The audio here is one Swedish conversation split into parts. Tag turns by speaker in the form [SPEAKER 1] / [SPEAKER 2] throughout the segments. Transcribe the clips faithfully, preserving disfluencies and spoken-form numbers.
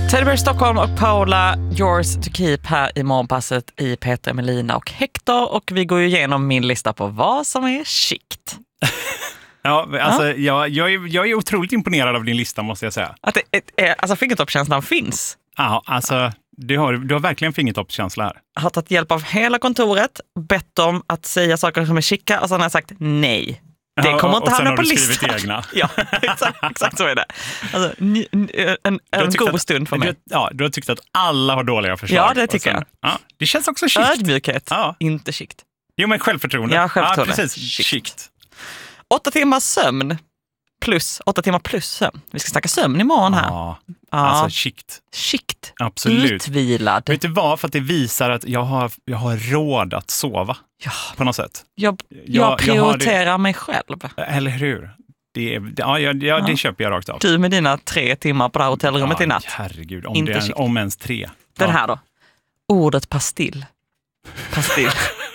[SPEAKER 1] Teddy Bear Stockholm och Paula, yours to keep här i morgonpasset i Peter, Melina och Hector. Och vi går ju igenom min lista på vad som är skikt.
[SPEAKER 2] Ja, alltså
[SPEAKER 1] ja.
[SPEAKER 2] Jag, jag, är, jag är otroligt imponerad av din lista, måste jag säga.
[SPEAKER 1] Att det, är, alltså fingertoppskänslan finns.
[SPEAKER 2] Ja, alltså du har, du har verkligen fingertoppskänsla här.
[SPEAKER 1] Jag har tagit hjälp av hela kontoret, bett dem att säga saker som är skicka och sen har jag sagt nej. Det kommer inte hamna på listan.
[SPEAKER 2] Egna.
[SPEAKER 1] Ja, exakt, exakt så är det. Alltså, n- n- en en god
[SPEAKER 2] att,
[SPEAKER 1] stund för mig.
[SPEAKER 2] Du, ja, du har tyckt att alla har dåliga förslag.
[SPEAKER 1] Ja, det tycker
[SPEAKER 2] sen,
[SPEAKER 1] jag.
[SPEAKER 2] Ja, det känns också skikt.
[SPEAKER 1] Ödmjukhet,
[SPEAKER 2] ja.
[SPEAKER 1] inte skikt.
[SPEAKER 2] Jo, men självförtroende.
[SPEAKER 1] Ja, självförtroende.
[SPEAKER 2] Ja, precis. Skikt. skikt.
[SPEAKER 1] Åtta timmars sömn plus, åtta timmar plus sömn. Vi ska snacka sömn imorgon här.
[SPEAKER 2] Ja,
[SPEAKER 1] ja.
[SPEAKER 2] alltså skikt.
[SPEAKER 1] Skikt.
[SPEAKER 2] Absolut.
[SPEAKER 1] Utvilad.
[SPEAKER 2] Vet du vad? För att det visar att jag har, jag har råd att sova.
[SPEAKER 1] Ja.
[SPEAKER 2] På något sätt.
[SPEAKER 1] Jag, jag,
[SPEAKER 2] jag
[SPEAKER 1] prioriterar
[SPEAKER 2] jag
[SPEAKER 1] mig själv.
[SPEAKER 2] Eller hur? Det, är, ja, ja, ja, det köper jag rakt av.
[SPEAKER 1] Du med dina tre timmar på det här hotellrummet
[SPEAKER 2] ja,
[SPEAKER 1] i natt.
[SPEAKER 2] Herregud, om,
[SPEAKER 1] inte
[SPEAKER 2] det är, om ens tre.
[SPEAKER 1] Den
[SPEAKER 2] ja.
[SPEAKER 1] här då. Ordet pastill. Pastill.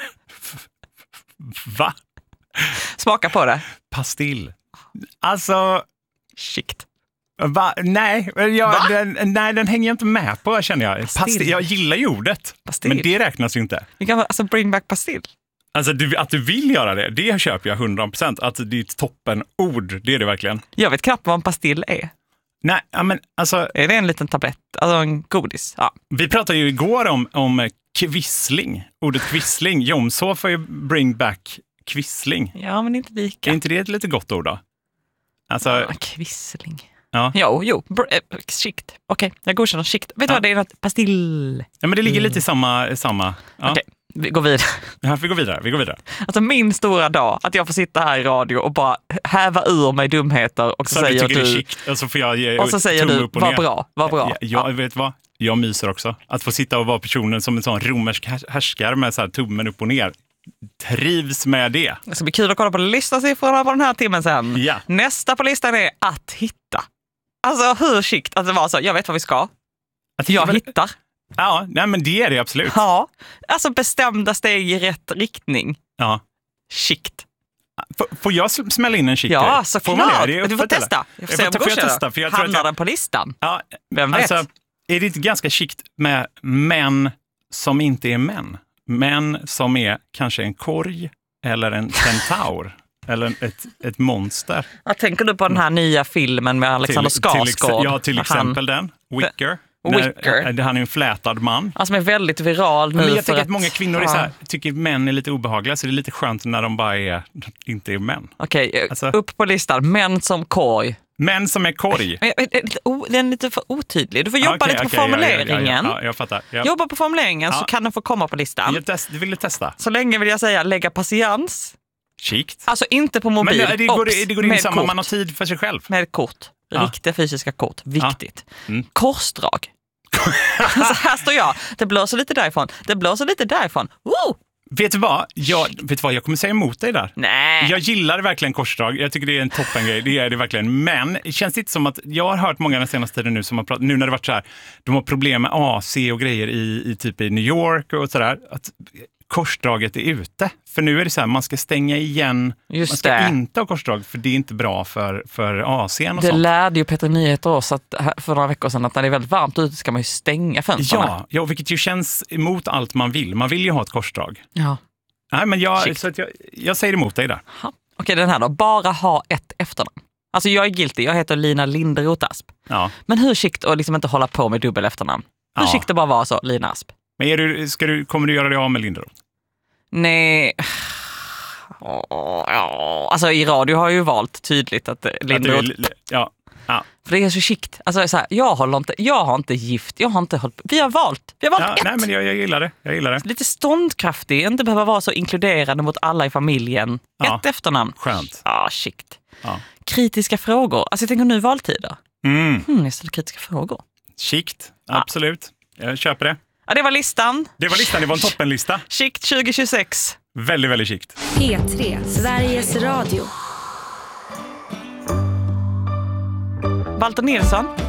[SPEAKER 2] Va?
[SPEAKER 1] Smaka på det.
[SPEAKER 2] Pastill. Alltså...
[SPEAKER 1] Skikt.
[SPEAKER 2] Va? Nej, jag, den, nej, den hänger jag inte med på, känner jag.
[SPEAKER 1] Pastill.
[SPEAKER 2] Pastill. Jag gillar ju ordet,
[SPEAKER 1] pastill.
[SPEAKER 2] Men det räknas ju inte.
[SPEAKER 1] Vi kan alltså bring back pastill.
[SPEAKER 2] Alltså du, att du vill göra det, det köper jag hundra procent. Att det är ett toppenord, det är det verkligen.
[SPEAKER 1] Jag vet knappt vad en pastill är.
[SPEAKER 2] Nej, men alltså...
[SPEAKER 1] Är det en liten tablett? Alltså en godis? Ja.
[SPEAKER 2] Vi pratade ju igår om, om kvissling. Ordet kvissling. Jomshof får ju bring back kvissling.
[SPEAKER 1] Ja, men inte lika.
[SPEAKER 2] Är inte det ett lite gott ord då? Alltså...
[SPEAKER 1] Ja, kvissling.
[SPEAKER 2] Ja.
[SPEAKER 1] Jo, jo. Br- äh, skikt. Okej, okay, jag godkänner skikt. Vet du
[SPEAKER 2] ja.
[SPEAKER 1] vad, det är något pastill.
[SPEAKER 2] Ja, men det ligger lite i samma... samma. Ja.
[SPEAKER 1] Okej, okay, vi går vidare.
[SPEAKER 2] Ja, vi går vidare, vi går vidare.
[SPEAKER 1] Alltså min stora dag, att jag får sitta här i radio och bara häva ur mig dumheter och så, så säger
[SPEAKER 2] du...
[SPEAKER 1] du...
[SPEAKER 2] Skikt, och så får jag ge
[SPEAKER 1] och så säger du, vad bra, vad bra.
[SPEAKER 2] Ja, jag
[SPEAKER 1] ja.
[SPEAKER 2] vet vad, jag myser också. Att få sitta och vara personen som en sån romersk härskare med så här tummen upp och ner. Trivs med det.
[SPEAKER 1] Det ska bli kul att kolla på listan-siffrorna på den här timmen sen.
[SPEAKER 2] Ja.
[SPEAKER 1] Nästa på listan är att hitta. Alltså hur skikt att det var så. Jag vet vad vi ska.
[SPEAKER 2] Att
[SPEAKER 1] jag
[SPEAKER 2] men,
[SPEAKER 1] hittar.
[SPEAKER 2] Ja, nej, men det är det absolut.
[SPEAKER 1] Ja, alltså bestämda steg i rätt riktning.
[SPEAKER 2] Ja.
[SPEAKER 1] Skikt.
[SPEAKER 2] F- får jag smälla in en skikt?
[SPEAKER 1] Ja, såklart. Du får testa.
[SPEAKER 2] Jag får, får, får jag testa? För jag
[SPEAKER 1] Hamnar
[SPEAKER 2] tror jag...
[SPEAKER 1] den på listan?
[SPEAKER 2] Ja,
[SPEAKER 1] vem vet?
[SPEAKER 2] Alltså, är det inte ganska skikt med män som inte är män? Män som är kanske en korg eller en centaur eller ett, ett monster.
[SPEAKER 1] Jag tänker du på den här nya filmen med Alexander
[SPEAKER 2] till,
[SPEAKER 1] Skarsgård?
[SPEAKER 2] Till, ja, till exempel han, den. Wicker.
[SPEAKER 1] Wicker.
[SPEAKER 2] När, han är en flätad man.
[SPEAKER 1] Han som är väldigt viral nu.
[SPEAKER 2] Men jag
[SPEAKER 1] för
[SPEAKER 2] tycker att,
[SPEAKER 1] att
[SPEAKER 2] många kvinnor är så här, tycker män är lite obehagliga, så det är lite skönt när de bara är, inte är män.
[SPEAKER 1] Okej, okay,
[SPEAKER 2] alltså,
[SPEAKER 1] upp på listan. Män som korg.
[SPEAKER 2] Män som är korg.
[SPEAKER 1] Den är lite för otydlig. Du får jobba okay, lite på okay, formuleringen.
[SPEAKER 2] Ja, ja, ja, jag fattar. Ja.
[SPEAKER 1] Jobba på formuleringen ja. Så kan den få komma på listan.
[SPEAKER 2] Jag test, du ville testa.
[SPEAKER 1] Så länge vill jag säga lägga patiens.
[SPEAKER 2] Skikt.
[SPEAKER 1] Alltså inte på mobil.
[SPEAKER 2] Men det går,
[SPEAKER 1] Ops,
[SPEAKER 2] det går in samma, man har tid för sig själv.
[SPEAKER 1] Med kort.
[SPEAKER 2] Ja.
[SPEAKER 1] Riktiga fysiska kort. Viktigt.
[SPEAKER 2] Ja. Mm.
[SPEAKER 1] Korsdrag. Så här står jag. Det blåser lite därifrån. Det blåser lite därifrån. Woo!
[SPEAKER 2] Vet du vad? Jag, vet du vad? Jag kommer säga emot dig där.
[SPEAKER 1] Nej.
[SPEAKER 2] Jag gillar verkligen korsdrag. Jag tycker det är en toppengrej. Det är det verkligen. Men det känns inte som att... Jag har hört många den senaste tiden nu som har pratat... Nu när det varit så här... De har problem med A C och grejer i, i typ i New York och sådär. Att korsdraget är ute. För nu är det så här, man ska stänga igen.
[SPEAKER 1] Just
[SPEAKER 2] man ska
[SPEAKER 1] det.
[SPEAKER 2] inte ha korsdrag för det är inte bra för, för A C och
[SPEAKER 1] det
[SPEAKER 2] sånt.
[SPEAKER 1] lärde ju Peter Nyheter oss att, för några veckor sedan att när det är väldigt varmt ute ska man ju stänga fönstren.
[SPEAKER 2] Ja, ja, vilket ju känns emot allt man vill. Man vill ju ha ett korsdrag.
[SPEAKER 1] Ja.
[SPEAKER 2] Nej, men jag, så att jag, jag säger emot dig där.
[SPEAKER 1] Okej, okay, den här då. Bara ha ett efternamn. Alltså jag är guilty. Jag heter Lina Linderoth Asp.
[SPEAKER 2] Ja.
[SPEAKER 1] Men hur skikt att liksom inte hålla på med dubbel efternamn? Hur
[SPEAKER 2] ja.
[SPEAKER 1] skikt att bara vara så, Lina Asp?
[SPEAKER 2] Men är du, ska du, kommer du göra det av med Linderoth?
[SPEAKER 1] Nej. Alltså i radio har jag ju valt tydligt att Linderoth...
[SPEAKER 2] Att ja. Ja.
[SPEAKER 1] För det är så skikt. Alltså så här, jag håller inte, jag har inte gift, jag har inte hållit, vi har valt. Vi har valt
[SPEAKER 2] ja,
[SPEAKER 1] ett.
[SPEAKER 2] Nej, men jag, jag gillar det. Jag gillar det.
[SPEAKER 1] Lite ståndkraftig, inte behöva vara så inkluderande mot alla i familjen.
[SPEAKER 2] Ja.
[SPEAKER 1] Ett efternamn.
[SPEAKER 2] Skönt.
[SPEAKER 1] Ja, skikt.
[SPEAKER 2] Ja.
[SPEAKER 1] Kritiska frågor. Alltså jag tänker nu valtider.
[SPEAKER 2] Mm.
[SPEAKER 1] Mm, jag ställer kritiska frågor.
[SPEAKER 2] Skikt, absolut. Ja. Jag köper det.
[SPEAKER 1] Ja, det var listan.
[SPEAKER 2] Det var listan, det var en toppenlista.
[SPEAKER 1] Skikt tjugo tjugosex.
[SPEAKER 2] Väldigt, väldigt skikt.
[SPEAKER 3] P tre, Sveriges Radio.
[SPEAKER 1] Walter Nilsson.